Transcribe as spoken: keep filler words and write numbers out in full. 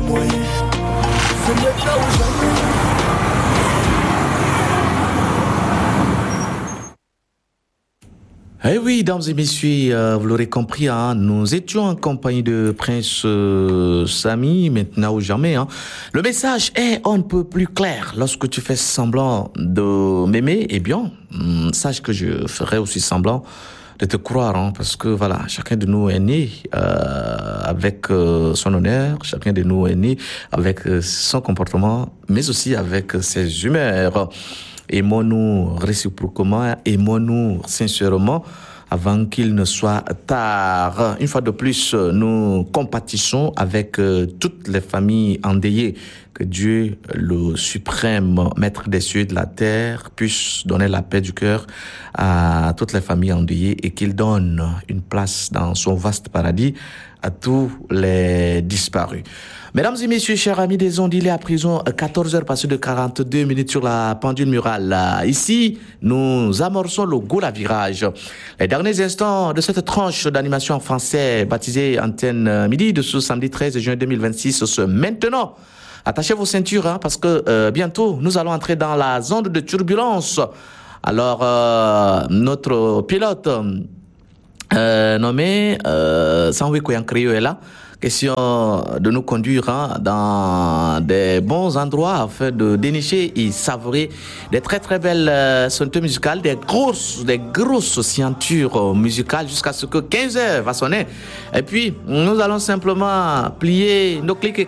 moyen. C'est maintenant ou jamais. Eh oui, dames et messieurs, euh, vous l'aurez compris, hein, nous étions en compagnie de Prince euh, Samy, maintenant ou jamais. Hein. Le message est on ne peut plus clair. Lorsque tu fais semblant de m'aimer, eh bien, hum, sache que je ferai aussi semblant de te croire, hein, parce que voilà, chacun de nous est né euh, avec euh, son honneur, chacun de nous est né avec euh, son comportement, mais aussi avec euh, ses humeurs. Aimons-nous réciproquement, aimons-nous sincèrement avant qu'il ne soit tard. Une fois de plus, nous compatissons avec euh, toutes les familles endeuillées. Que Dieu, le suprême maître des cieux et de la terre, puisse donner la paix du cœur à toutes les familles endeuillées et qu'il donne une place dans son vaste paradis à tous les disparus. Mesdames et messieurs, chers amis des ondes, il est à présent quatorze heures passées de quarante-deux minutes sur la pendule murale. Ici, nous amorçons le Gola Virage. Les derniers instants de cette tranche d'animation en français baptisée Antenne Midi de ce samedi treize juin deux mille vingt-six, ce maintenant. Attachez vos ceintures hein, parce que euh, bientôt, nous allons entrer dans la zone de turbulence. Alors, euh, notre pilote euh, nommé euh, Sanwe Koyankrio est là. Question de nous conduire hein, dans des bons endroits afin de dénicher et savourer des très très belles euh, sonorités musicales, des grosses, des grosses scientures musicales jusqu'à ce que quinze heures va sonner. Et puis, nous allons simplement plier nos clics et